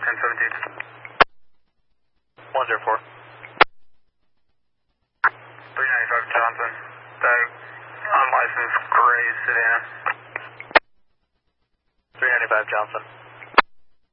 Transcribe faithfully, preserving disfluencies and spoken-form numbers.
ten seventeen. one zero four. three ninety-five Johnson. That unlicensed gray sedan. three ninety-five Johnson.